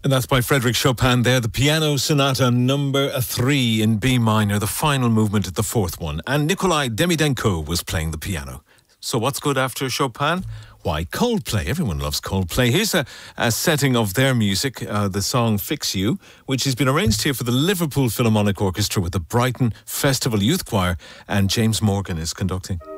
And that's by Frédéric Chopin there, the Piano Sonata number 3 in B minor, the final movement, the fourth one. And Nikolai Demidenko was playing the piano. So what's good after Chopin? Why, Coldplay. Everyone loves Coldplay. Here's a setting of their music, the song Fix You, which has been arranged here for the Liverpool Philharmonic Orchestra with the Brighton Festival Youth Choir, and James Morgan is conducting.